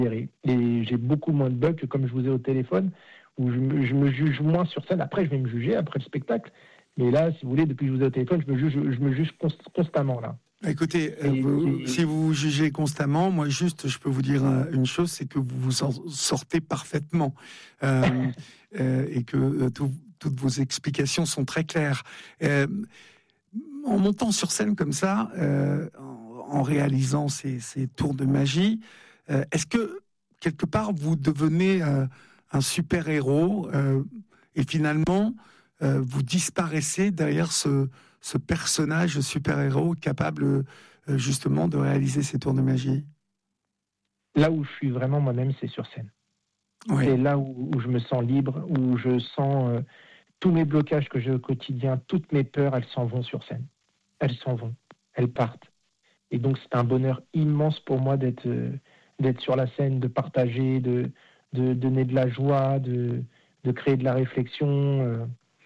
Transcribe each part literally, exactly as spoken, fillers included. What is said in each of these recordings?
Et j'ai beaucoup moins de bugs que comme je vous ai au téléphone, où je me, je me juge moins sur scène. Après, je vais me juger après le spectacle. Mais là, si vous voulez, depuis que je vous ai au téléphone, je me juge, je me juge const- constamment là. Écoutez, Et, vous, et... si vous vous jugez constamment, moi juste, je peux vous dire une chose, c'est que vous vous en sortez parfaitement euh, euh, et que euh, tout, toutes vos explications sont très claires. Euh, en montant sur scène comme ça, euh, en, en réalisant ces, ces tours de magie, euh, est-ce que quelque part vous devenez euh, un super héros euh, et finalement euh, vous disparaissez derrière ce ce personnage super-héros capable euh, justement de réaliser ces tours de magie? Là où je suis vraiment moi-même, c'est sur scène. Oui. C'est là où, où je me sens libre, où je sens euh, tous mes blocages que j'ai au quotidien, toutes mes peurs, elles s'en vont sur scène. Elles s'en vont, elles partent. Et donc c'est un bonheur immense pour moi d'être, euh, d'être sur la scène, de partager, de, de donner de la joie, de, de créer de la réflexion. Euh,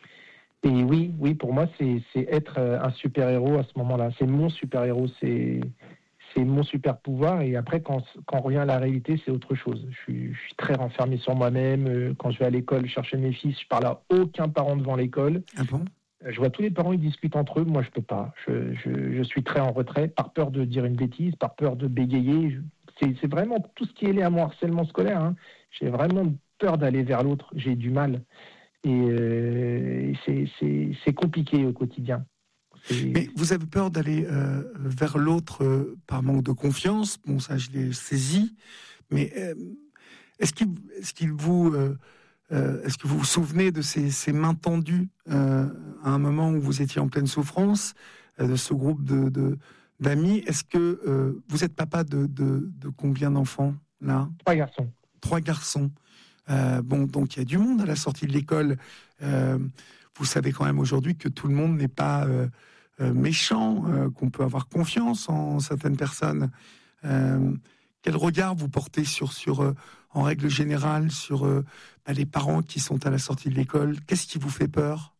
Et oui, oui, pour moi, c'est, c'est être un super-héros à ce moment-là. C'est mon super-héros, c'est, c'est mon super-pouvoir. Et après, quand, quand on revient à la réalité, c'est autre chose. Je suis, je suis très renfermé sur moi-même. Quand je vais à l'école chercher mes fils, je parle à aucun parent devant l'école. Ah bon? Je vois tous les parents, ils discutent entre eux. Moi, je peux pas. Je, je, je suis très en retrait, par peur de dire une bêtise, par peur de bégayer. C'est, c'est vraiment tout ce qui est lié à mon harcèlement scolaire. Hein. J'ai vraiment peur d'aller vers l'autre. J'ai du mal. Et euh, c'est, c'est, c'est compliqué au quotidien. C'est... Mais vous avez peur d'aller euh, vers l'autre euh, par manque de confiance. Bon, ça, je l'ai saisi. Mais euh, est-ce qu'il, est-ce qu'il vous, euh, euh, est-ce que vous vous souvenez de ces, ces mains tendues euh, à un moment où vous étiez en pleine souffrance euh, de ce groupe de, de d'amis? Est-ce que euh, vous êtes papa de, de, de combien d'enfants là? Trois garçons. Trois garçons. Euh, bon, donc il y a du monde à la sortie de l'école. Euh, vous savez quand même aujourd'hui que tout le monde n'est pas euh, euh, méchant, euh, qu'on peut avoir confiance en certaines personnes. Euh, quel regard vous portez sur, sur euh, en règle générale, sur euh, bah, les parents qui sont à la sortie de l'école? Qu'est-ce qui vous fait peur?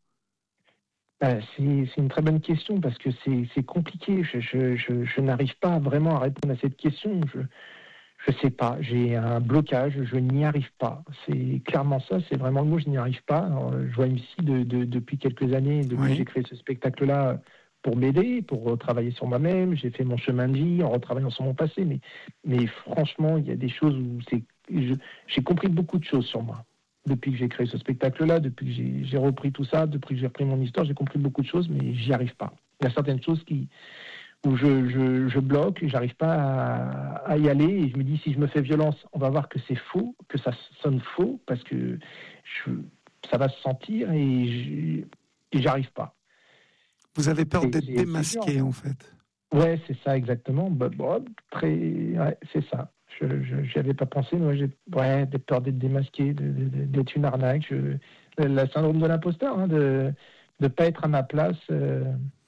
Euh, c'est, c'est une très bonne question parce que c'est, c'est compliqué. Je, je, je, je n'arrive pas vraiment à répondre à cette question. Je Je sais pas, j'ai un blocage, je n'y arrive pas. C'est clairement ça, c'est vraiment le mot, je n'y arrive pas. Alors, je vois M C de, de, depuis quelques années, depuis oui. que j'ai créé ce spectacle-là, pour m'aider, pour travailler sur moi-même. J'ai fait mon chemin de vie en retravaillant sur mon passé, mais, mais franchement, il y a des choses où c'est, je, j'ai compris beaucoup de choses sur moi. Depuis que j'ai créé ce spectacle-là, depuis que j'ai, j'ai repris tout ça, depuis que j'ai repris mon histoire, j'ai compris beaucoup de choses, mais j'y arrive pas. Il y a certaines choses qui... où je, je, je bloque, j'arrive pas à, à y aller, et je me dis, si je me fais violence, on va voir que c'est faux, que ça sonne faux, parce que je, ça va se sentir, et, je, et j'arrive pas. Vous avez peur c'est, d'être c'est, démasqué, c'est en fait. Ouais, c'est ça, exactement. Bah, bon, très, ouais, c'est ça. Je n'y avais pas pensé, mais ouais, j'ai ouais, peur d'être démasqué, de, de, d'être une arnaque. Je, le syndrome de l'imposteur, hein, de ne pas être à ma place... Euh,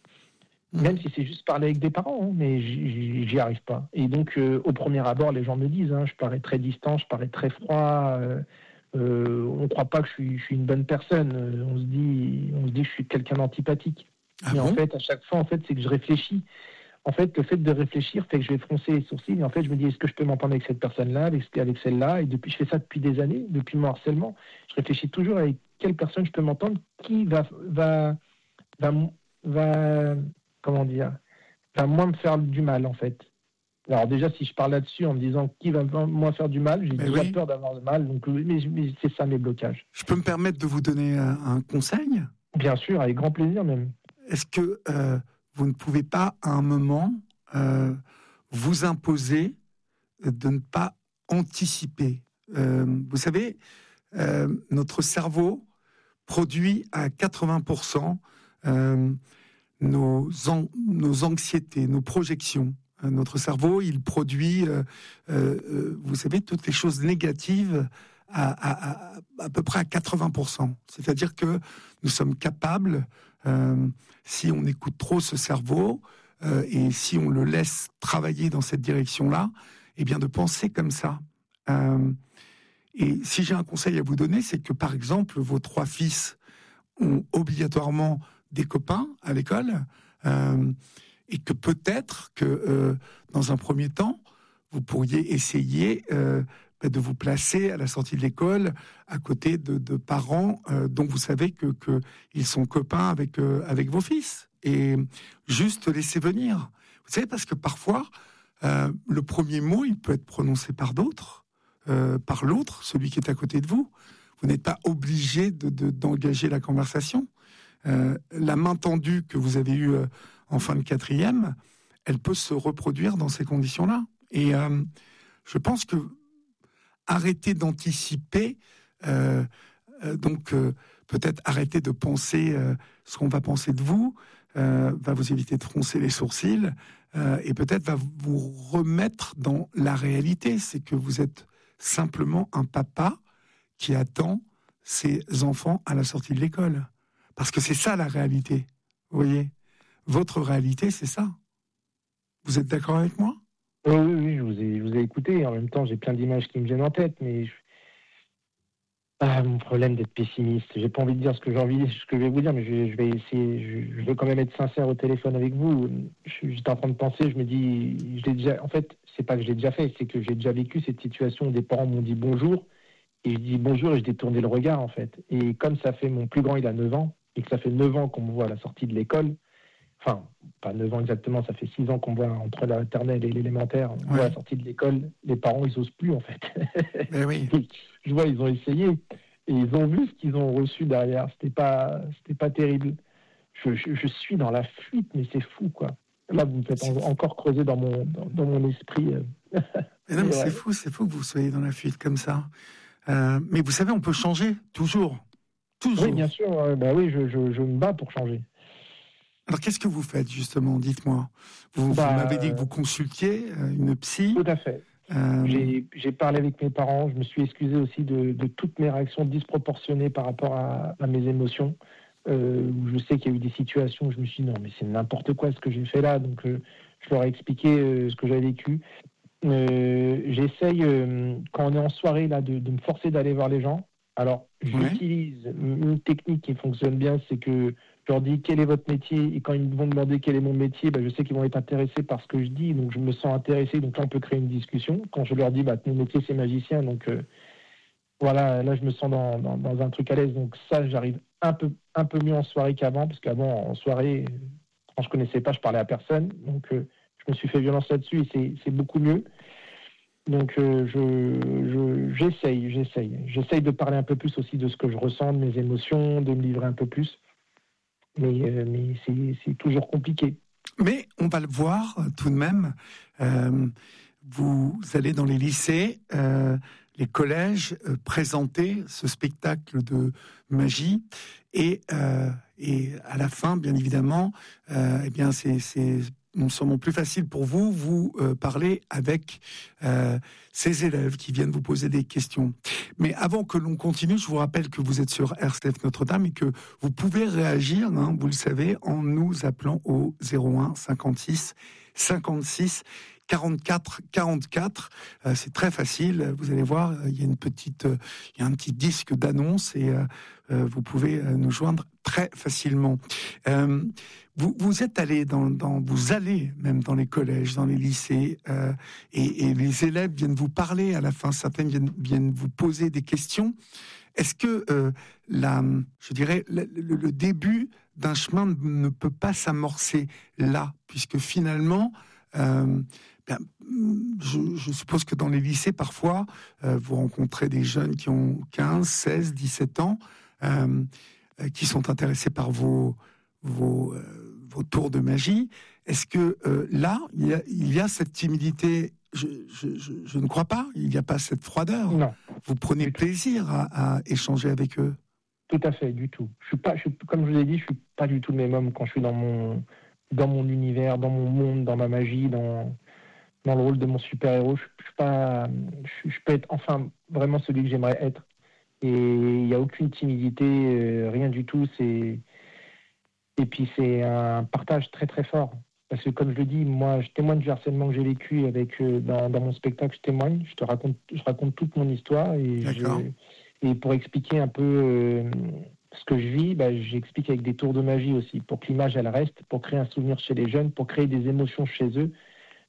Même si c'est juste parler avec des parents, hein, mais j'y, j'y arrive pas. Et donc, euh, au premier abord, les gens me disent, hein, je parais très distant, je parais très froid. Euh, euh, on ne croit pas que je suis, je suis une bonne personne. Euh, on se dit, on se dit que je suis quelqu'un d'antipathique. Ah mais bon en fait, à chaque fois, en fait, c'est que je réfléchis. En fait, le fait de réfléchir fait que je vais froncer les sourcils. Et en fait, je me dis, est-ce que je peux m'entendre avec cette personne-là, avec, avec celle-là? Et depuis, je fais ça depuis des années, depuis mon harcèlement. Je réfléchis toujours avec quelle personne je peux m'entendre, qui va, va, va, va comment dire, va moins me faire du mal, en fait. Alors déjà, si je parle là-dessus en me disant qui va moins faire du mal, j'ai mais déjà oui. peur d'avoir le mal, donc mais, mais c'est ça mes blocages. Je peux me permettre de vous donner un, un conseil? Bien sûr, avec grand plaisir même. Est-ce que euh, vous ne pouvez pas, à un moment, euh, vous imposer de ne pas anticiper? euh, Vous savez, euh, notre cerveau produit à quatre-vingts pour cent euh, nos, an- nos anxiétés, nos projections. Euh, notre cerveau, il produit, euh, euh, vous savez, toutes les choses négatives à, à, à, à peu près à quatre-vingts pour cent. C'est-à-dire que nous sommes capables, euh, si on écoute trop ce cerveau euh, et si on le laisse travailler dans cette direction-là, eh bien de penser comme ça. Euh, et si j'ai un conseil à vous donner, c'est que par exemple, vos trois fils ont obligatoirement des copains à l'école, euh, et que peut-être que euh, dans un premier temps, vous pourriez essayer euh, de vous placer à la sortie de l'école à côté de, de parents euh, dont vous savez que, que ils sont copains avec euh, avec vos fils, et juste laisser venir. Vous savez, parce que parfois euh, le premier mot il peut être prononcé par d'autres, euh, par l'autre, celui qui est à côté de vous. Vous n'êtes pas obligé de, de, d'engager la conversation. Euh, la main tendue que vous avez eue euh, en fin de quatrième, elle peut se reproduire dans ces conditions-là. Et euh, je pense que arrêter d'anticiper, euh, euh, donc euh, peut-être arrêter de penser euh, ce qu'on va penser de vous, euh, va vous éviter de froncer les sourcils, euh, et peut-être va vous remettre dans la réalité. C'est que vous êtes simplement un papa qui attend ses enfants à la sortie de l'école. Parce que c'est ça la réalité, vous voyez. Votre réalité, c'est ça. Vous êtes d'accord avec moi ? Oui, oui, oui, je vous ai, je vous ai écouté. En même temps, j'ai plein d'images qui me viennent en tête, mais je... ah, mon problème d'être pessimiste. J'ai pas envie de dire ce que j'ai envie, ce que je vais vous dire, mais je vais, je vais essayer. Je, je veux quand même être sincère au téléphone avec vous. Je- J'étais en train de penser, je me dis, je l'ai déjà. En fait, c'est pas que je l'ai déjà fait, c'est que j'ai déjà vécu cette situation où des parents m'ont dit bonjour, et je dis bonjour et je détournais le regard en fait. Et comme ça fait, mon plus grand, il a neuf ans, et que ça fait neuf ans qu'on me voit à la sortie de l'école. Enfin, pas neuf ans exactement, ça fait six ans qu'on voit entre la maternelle et l'élémentaire, on voit Ouais. la sortie de l'école, les parents, ils osent plus, en fait. Ben oui. Je vois, ils ont essayé, et ils ont vu ce qu'ils ont reçu derrière. C'était pas, c'était pas terrible. Je, je, je suis dans la fuite, mais c'est fou, quoi. Là, vous me faites en- encore creuser dans mon, dans, dans mon esprit. euh. Mais non, mais Mais c'est ouais. fou, c'est fou que vous soyez dans la fuite comme ça. Euh, mais vous savez, on peut changer, toujours. Toujours. Oui, bien sûr, euh, bah oui, je, je, je me bats pour changer. Alors, qu'est-ce que vous faites, justement? Dites-moi. Vous, vous Bah, m'avez dit que vous consultiez euh, une psy. Tout à fait. Euh, J'ai, j'ai parlé avec mes parents, je me suis excusé aussi de, de toutes mes réactions disproportionnées par rapport à, à mes émotions. Euh, où je sais qu'il y a eu des situations où je me suis dit non, mais c'est n'importe quoi ce que j'ai fait là. Donc, euh, je leur ai expliqué euh, ce que j'avais vécu. Euh, j'essaye, euh, quand on est en soirée, là, de, de me forcer d'aller voir les gens. Alors, Ouais. j'utilise une technique qui fonctionne bien, c'est que je leur dis quel est votre métier, et quand ils vont demander quel est mon métier, ben, je sais qu'ils vont être intéressés par ce que je dis, donc je me sens intéressé, donc là on peut créer une discussion. Quand je leur dis bah, mon métier c'est magicien, donc euh, voilà, là je me sens dans, dans, dans un truc à l'aise, donc ça j'arrive un peu, un peu mieux en soirée qu'avant, parce qu'avant en soirée, quand je connaissais pas, je parlais à personne, donc euh, je me suis fait violence là-dessus et c'est, c'est beaucoup mieux. Donc euh, je, je, j'essaye, j'essaye. J'essaye de parler un peu plus aussi de ce que je ressens, de mes émotions, de me livrer un peu plus. Mais, euh, mais c'est, c'est toujours compliqué. Mais on va le voir euh, tout de même. Euh, vous allez dans les lycées, euh, les collèges, euh, présenter ce spectacle de magie. Et, euh, et à la fin, bien évidemment, euh, eh bien, c'est, c'est non seulement plus facile pour vous, vous euh, parlez avec euh, ces élèves qui viennent vous poser des questions. Mais avant que l'on continue, je vous rappelle que vous êtes sur R C F Notre-Dame et que vous pouvez réagir, hein, vous le savez, en nous appelant au zéro un cinquante-six cinquante-six quarante-quatre quarante-quatre. Euh, c'est très facile. Vous allez voir, il y a une petite, euh, il y a un petit disque d'annonce et euh, euh, vous pouvez euh, nous joindre très facilement. Euh, vous, vous êtes allé dans, dans, vous allez même dans les collèges, dans les lycées, euh, et, et les élèves viennent vous parler à la fin. Certaines viennent, viennent vous poser des questions. Est-ce que euh, la, je dirais, le, le, le début d'un chemin ne peut pas s'amorcer là, puisque finalement, euh, ben, je, je suppose que dans les lycées, parfois, euh, vous rencontrez des jeunes qui ont quinze, seize, dix-sept ans, euh, qui sont intéressés par vos, vos, euh, vos tours de magie. Est-ce que euh, là, il y, a, il y a cette timidité? je, je, je, je ne crois pas. Il n'y a pas cette froideur. Non. Vous prenez plaisir à, à échanger avec eux? Tout à fait, du tout. Je suis pas, je suis, comme je vous l'ai dit, je suis pas du tout le même homme quand je suis dans mon, dans mon univers, dans mon monde, dans ma magie, dans, dans le rôle de mon super-héros. Je, je suis pas, je, je peux être enfin vraiment celui que j'aimerais être. Et il n'y a aucune timidité, euh, rien du tout. C'est... Et puis c'est un partage très très fort. Parce que comme je le dis, moi je témoigne du harcèlement que j'ai vécu avec, euh, dans, dans mon spectacle, je témoigne, je te raconte, je raconte toute mon histoire. Et, D'accord. je, et pour expliquer un peu euh, ce que je vis, bah, j'explique avec des tours de magie aussi, pour que l'image elle reste, pour créer un souvenir chez les jeunes, pour créer des émotions chez eux.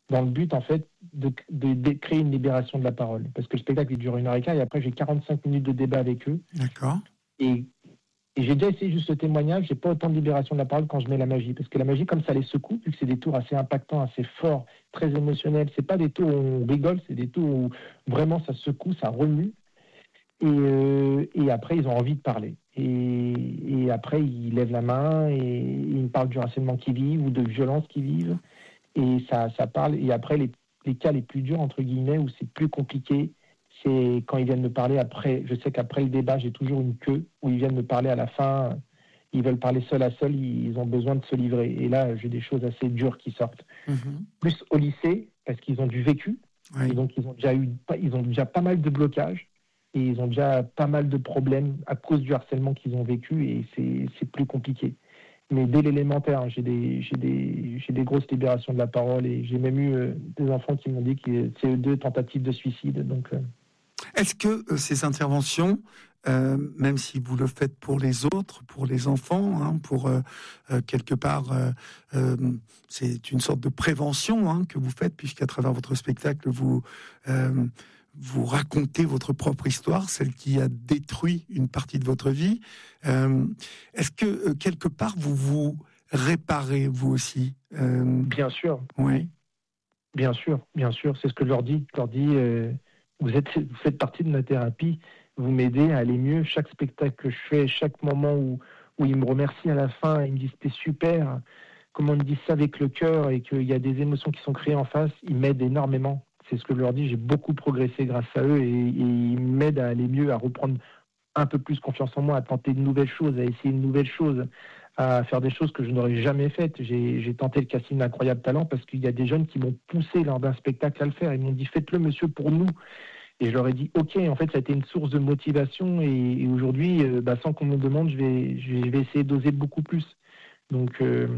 dans le but, en fait, de, de, de créer une libération de la parole. Parce que le spectacle, il dure une heure et quart, et après, j'ai quarante-cinq minutes de débat avec eux. D'accord. Et, et j'ai déjà essayé juste le témoignage, j'ai pas autant de libération de la parole quand je mets la magie. Parce que la magie, comme ça les secoue, vu que c'est des tours assez impactants, assez forts, très émotionnels, c'est pas des tours où on rigole, c'est des tours où vraiment ça secoue, ça remue. Et, euh, et après, ils ont envie de parler. Et, et après, ils lèvent la main et ils me parlent du harcèlement qu'ils vivent ou de violence qu'ils vivent. Et ça, ça parle. Et après, les, les cas les plus durs, entre guillemets, où c'est plus compliqué, c'est quand ils viennent me parler après. Je sais qu'après le débat, j'ai toujours une queue où ils viennent me parler à la fin. Ils veulent parler seul à seul, ils ont besoin de se livrer. Et là, j'ai des choses assez dures qui sortent. Mmh. Plus au lycée, parce qu'ils ont du vécu. Oui. Et donc, ils ont déjà eu, ils ont déjà pas mal de blocages. Et ils ont déjà pas mal de problèmes à cause du harcèlement qu'ils ont vécu. Et c'est, c'est plus compliqué. Mais dès l'élémentaire, j'ai des, j'ai, des, j'ai des grosses libérations de la parole et j'ai même eu euh, des enfants qui m'ont dit que c'est deux tentatives de suicide. Donc, euh... Est-ce que euh, ces interventions, euh, même si vous le faites pour les autres, pour les enfants, hein, pour euh, euh, quelque part, euh, euh, c'est une sorte de prévention hein, que vous faites, puisqu'à travers votre spectacle, vous... Euh, vous racontez votre propre histoire, celle qui a détruit une partie de votre vie. Euh, est-ce que, euh, quelque part, vous vous réparez, vous aussi euh, Bien sûr. Oui. Bien sûr, bien sûr. C'est ce que je leur dis. Je leur dis, euh, vous, êtes, vous faites partie de ma thérapie. Vous m'aidez à aller mieux. Chaque spectacle que je fais, chaque moment où, où ils me remercient à la fin, ils me disent c'était super. Comment ils me disent ça avec le cœur et qu'il y a des émotions qui sont créées en face, ils m'aident énormément. C'est ce que je leur dis. J'ai beaucoup progressé grâce à eux et, et ils m'aident à aller mieux, à reprendre un peu plus confiance en moi, à tenter de nouvelles choses, à essayer de nouvelles choses, à faire des choses que je n'aurais jamais faites. J'ai, j'ai tenté le casting d'Incroyable Talent parce qu'il y a des jeunes qui m'ont poussé lors d'un spectacle à le faire. Ils m'ont dit faites-le monsieur pour nous. Et je leur ai dit ok. En fait, ça a été une source de motivation et, et aujourd'hui, euh, bah, sans qu'on me le demande, je vais, je vais, je vais essayer d'oser beaucoup plus. Donc, euh,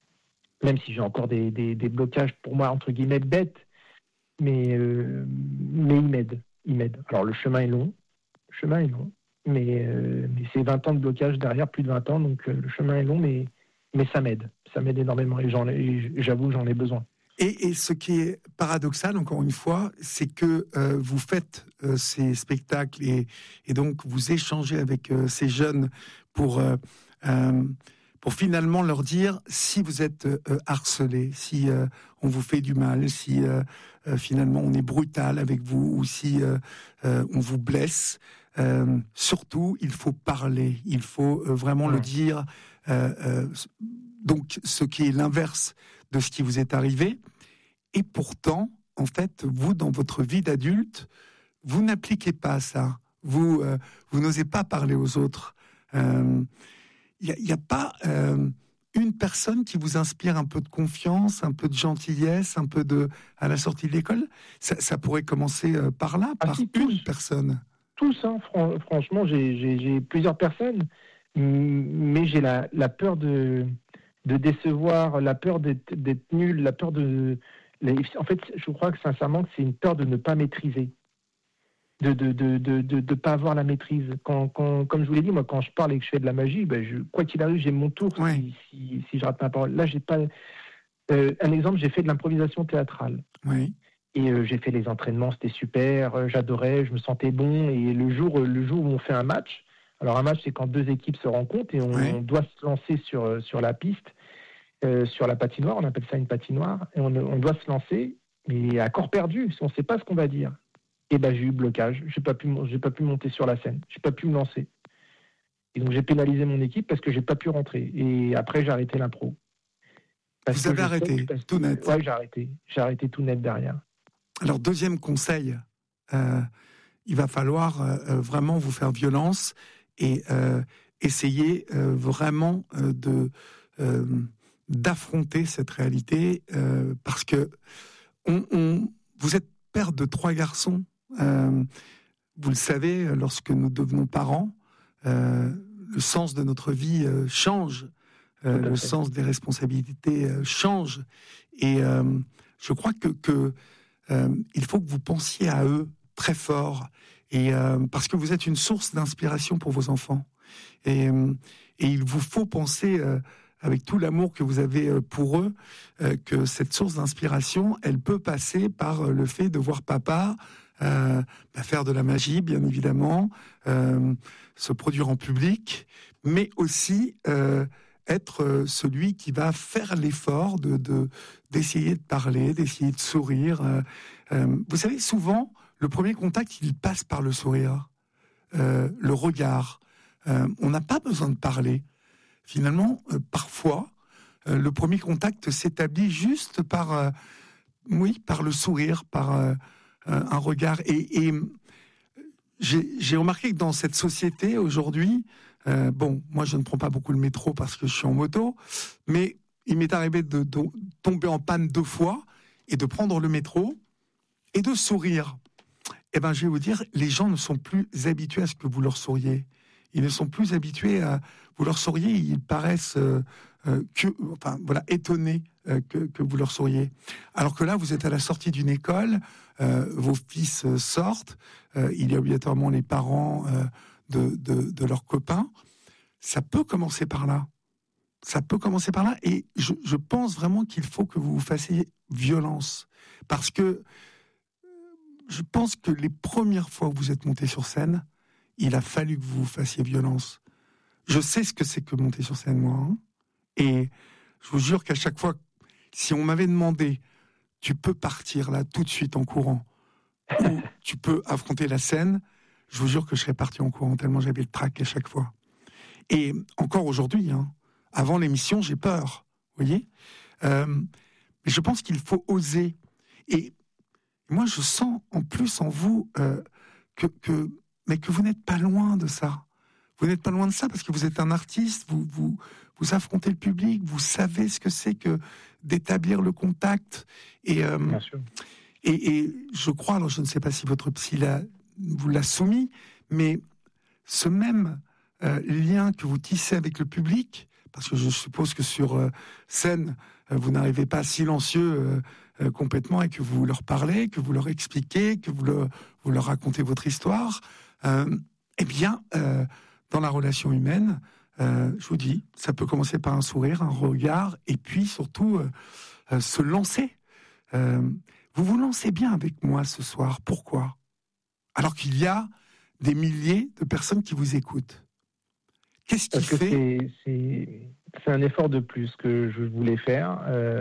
même si j'ai encore des, des, des blocages pour moi entre guillemets bêtes, mais euh, mais ils m'aident, ils m'aident. Alors le chemin est long, le chemin est long. Mais, euh, mais c'est vingt ans de blocage derrière, plus de vingt ans, donc euh, le chemin est long, mais, mais ça m'aide. Ça m'aide énormément et, j'en ai, et j'avoue que j'en ai besoin. Et, et ce qui est paradoxal, encore une fois, c'est que euh, vous faites euh, ces spectacles et, et donc vous échangez avec euh, ces jeunes pour, euh, euh, pour finalement leur dire si vous êtes euh, harcelé, si euh, on vous fait du mal, si euh, euh, finalement on est brutal avec vous ou si euh, euh, on vous blesse. Euh, surtout, il faut parler, il faut euh, vraiment ouais. le dire. Euh, euh, donc, ce qui est l'inverse de ce qui vous est arrivé. Et pourtant, en fait, vous, dans votre vie d'adulte, vous n'appliquez pas ça. Vous, euh, vous n'osez pas parler aux autres. Il euh, n'y a, a pas euh, une personne qui vous inspire un peu de confiance, un peu de gentillesse, un peu de à la sortie de l'école. Ça, ça pourrait commencer euh, par là, ah, par si, une tous. personne. Tous, hein, fran- franchement, j'ai, j'ai, j'ai plusieurs personnes, mais j'ai la, la peur de, de décevoir, la peur d'être, d'être nul, la peur de... Les, en fait, je crois que sincèrement, c'est une peur de ne pas maîtriser, de ne de, de, de, de, de pas avoir la maîtrise. Quand, quand, comme je vous l'ai dit, moi, quand je parle et que je fais de la magie, ben je, quoi qu'il arrive, j'ai mon tour ouais. si, si, si je rate ma parole. Là, j'ai pas... Euh, un exemple, j'ai fait de l'improvisation théâtrale. Oui. Et euh, j'ai fait les entraînements, c'était super, euh, j'adorais, je me sentais bon. Et le jour, euh, le jour où on fait un match, alors un match, c'est quand deux équipes se rencontrent et on, oui. on doit se lancer sur, sur la piste, euh, sur la patinoire, on appelle ça une patinoire, et on, on doit se lancer, mais à corps perdu, on ne sait pas ce qu'on va dire. Et ben j'ai eu blocage, j'ai pas pu, j'ai pas pu monter sur la scène, j'ai pas pu me lancer. Et donc j'ai pénalisé mon équipe parce que j'ai pas pu rentrer. Et après j'ai arrêté l'impro. Parce Vous avez arrêté, que, tout net. Ouais, j'ai arrêté, j'ai arrêté tout net derrière. Alors, deuxième conseil, euh, il va falloir euh, vraiment vous faire violence et euh, essayer euh, vraiment euh, de, euh, d'affronter cette réalité euh, parce que on, on, vous êtes père de trois garçons. Euh, vous le savez, lorsque nous devenons parents, euh, le sens de notre vie euh, change, euh, le sens des responsabilités euh, change. Et euh, je crois que... que Euh, il faut que vous pensiez à eux très fort, et euh, parce que vous êtes une source d'inspiration pour vos enfants. Et, euh, et il vous faut penser euh, avec tout l'amour que vous avez pour eux, euh, que cette source d'inspiration, elle peut passer par le fait de voir papa euh, bah faire de la magie, bien évidemment, euh, se produire en public, mais aussi euh, être celui qui va faire l'effort de, de, d'essayer de parler, d'essayer de sourire. Euh, euh, vous savez, souvent, le premier contact, il passe par le sourire, euh, le regard. Euh, on n'a pas besoin de parler. Finalement, euh, parfois, euh, le premier contact s'établit juste par, euh, oui, par le sourire, par euh, un regard. Et, et j'ai, j'ai remarqué que dans cette société aujourd'hui, euh, bon, moi je ne prends pas beaucoup le métro parce que je suis en moto, mais il m'est arrivé de, de tomber en panne deux fois et de prendre le métro et de sourire. Eh ben, je vais vous dire, les gens ne sont plus habitués à ce que vous leur souriez. Ils ne sont plus habitués à vous leur souriez. Ils paraissent euh, euh, que, enfin, voilà, étonnés euh, que, que vous leur souriez. Alors que là, vous êtes à la sortie d'une école, euh, vos fils euh, sortent, euh, il y a obligatoirement les parents euh, de, de, de leurs copains. Ça peut commencer par là. Ça peut commencer par là. Et je, je pense vraiment qu'il faut que vous vous fassiez violence. Parce que je pense que les premières fois où vous êtes monté sur scène, il a fallu que vous vous fassiez violence. Je sais ce que c'est que monter sur scène, moi. Hein, et je vous jure qu'à chaque fois, si on m'avait demandé, tu peux partir là tout de suite en courant, ou tu peux affronter la scène, je vous jure que je serais parti en courant, tellement j'avais le trac à chaque fois. Et encore aujourd'hui, hein, avant l'émission, j'ai peur, vous voyez. Euh, mais je pense qu'il faut oser. Et moi, je sens en plus en vous euh, que, que, mais que vous n'êtes pas loin de ça. Vous n'êtes pas loin de ça parce que vous êtes un artiste, vous, vous, vous affrontez le public, vous savez ce que c'est que d'établir le contact. Et, euh, Bien sûr. Et, et je crois, alors je ne sais pas si votre psy l'a, vous l'a soumis, mais ce même euh, lien que vous tissez avec le public, parce que je suppose que sur euh, scène, euh, vous n'arrivez pas silencieux euh, euh, complètement et que vous leur parlez, que vous leur expliquez, que vous, le, vous leur racontez votre histoire, euh, eh bien, euh, dans la relation humaine, euh, je vous dis, ça peut commencer par un sourire, un regard, et puis surtout euh, euh, se lancer. Euh, vous vous lancez bien avec moi ce soir. Pourquoi ? Alors qu'il y a des milliers de personnes qui vous écoutent. Qu'est-ce qui Parce que fait c'est, c'est, c'est un effort de plus que je voulais faire,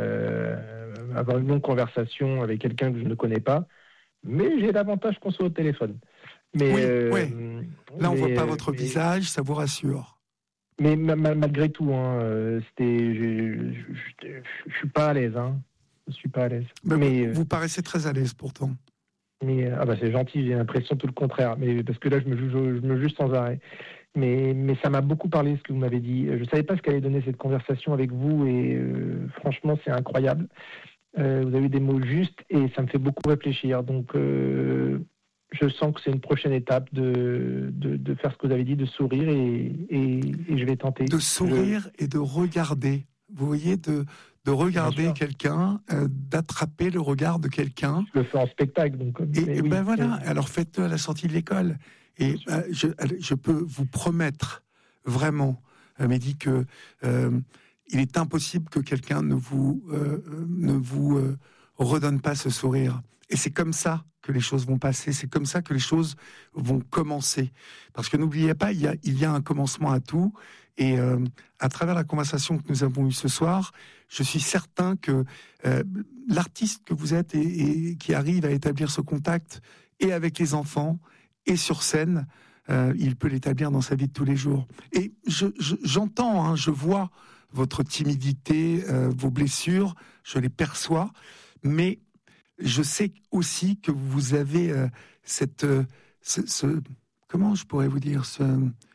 euh, avoir une longue conversation avec quelqu'un que je ne connais pas, mais j'ai l'avantage qu'on soit au téléphone. Mais, Oui, euh, oui. Là, on ne mais, voit pas votre mais, visage, ça vous rassure. Mais ma, ma, malgré tout, hein, c'était, je, je, je, je suis pas à l'aise. Hein. Je suis pas à l'aise. Ben, mais vous, vous paraissez très à l'aise pourtant. Mais ah bah c'est gentil, j'ai l'impression tout le contraire. Mais parce que là, je me juge, je me juge sans arrêt. Mais, mais ça m'a beaucoup parlé ce que vous m'avez dit. Je ne savais pas ce qu'allait donner cette conversation avec vous et euh, franchement, c'est incroyable. Euh, vous avez eu des mots justes et ça me fait beaucoup réfléchir. Donc, euh, je sens que c'est une prochaine étape de, de, de faire ce que vous avez dit, de sourire et, et, et je vais tenter. De sourire je... et de regarder. Vous voyez, de, de regarder quelqu'un, euh, d'attraper le regard de quelqu'un. Je le fais en spectacle. Donc, et et oui, ben voilà, mais... alors faites-le à la sortie de l'école. Et euh, je, je peux vous promettre, vraiment, euh, Mehdi, que euh, il est impossible que quelqu'un ne vous, euh, ne vous euh, redonne pas ce sourire. Et c'est comme ça que les choses vont passer, c'est comme ça que les choses vont commencer. Parce que n'oubliez pas, il y a, il y a un commencement à tout. Et euh, à travers la conversation que nous avons eue ce soir, je suis certain que euh, l'artiste que vous êtes et, et qui arrive à établir ce contact et avec les enfants et sur scène, euh, il peut l'établir dans sa vie de tous les jours. Et je, je, j'entends, hein, je vois votre timidité, euh, vos blessures, je les perçois, mais je sais aussi que vous avez euh, cette, euh, ce, ce, comment je pourrais vous dire, ce,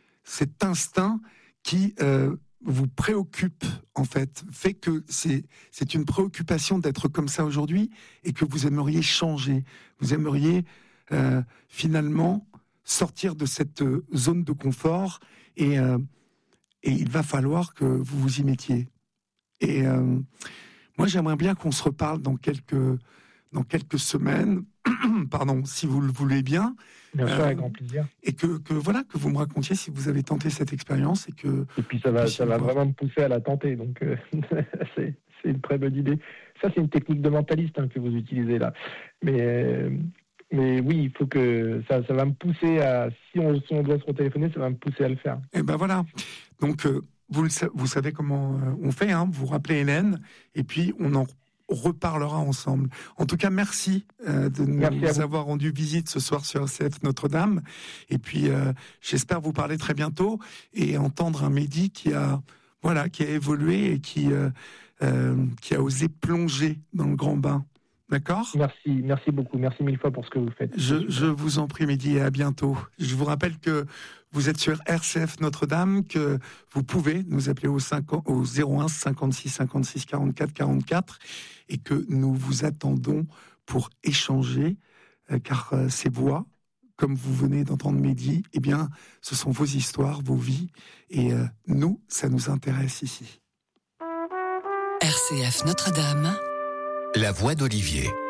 cet instinct qui euh, vous préoccupe, en fait, fait que c'est, c'est une préoccupation d'être comme ça aujourd'hui et que vous aimeriez changer. Vous aimeriez euh, finalement sortir de cette zone de confort et, euh, et il va falloir que vous vous y mettiez. Et euh, moi, j'aimerais bien qu'on se reparle dans quelques, dans quelques semaines, pardon, si vous le voulez bien. Bien sûr, euh, avec grand plaisir. Et que, que voilà, que vous me racontiez si vous avez tenté cette expérience et que. Et puis ça va, ça va vraiment me pousser à la tenter. Donc euh, c'est, c'est une très bonne idée. Ça, c'est une technique de mentaliste hein, que vous utilisez là. Mais euh, mais oui, il faut que ça, ça va me pousser à. Si on, si on doit se retéléphoner, ça va me pousser à le faire. Et ben voilà. Donc euh, vous le, vous savez comment euh, on fait. Hein, vous rappelez Hélène et puis on en reparlera ensemble. En tout cas, merci euh, de merci nous avoir rendu visite ce soir sur R C F Notre-Dame. Et puis, euh, j'espère vous parler très bientôt et entendre un Mehdi qui a, voilà, qui a évolué et qui, euh, euh, qui a osé plonger dans le grand bain. D'accord ? Merci, merci beaucoup. Merci mille fois pour ce que vous faites. Je, je vous en prie, Mehdi, et à bientôt. Je vous rappelle que vous êtes sur R C F Notre-Dame, que vous pouvez nous appeler au, cinquante, au zéro un cinquante-six cinquante-six quarante-quatre quarante-quatre et que nous vous attendons pour échanger, euh, car euh, ces voix, comme vous venez d'entendre Mehdi, eh bien, ce sont vos histoires, vos vies, et euh, nous, ça nous intéresse ici. R C F Notre-Dame. La voix d'Olivier.